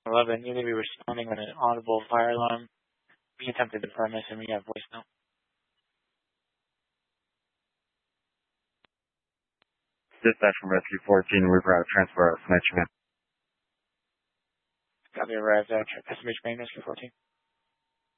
11, you may be responding with an audible fire alarm. We attempted the premise and we have voicemail. Dispatch from Rescue 14, River Out Transfer, SMH. Copy, arrived at SMH main, Rescue 14.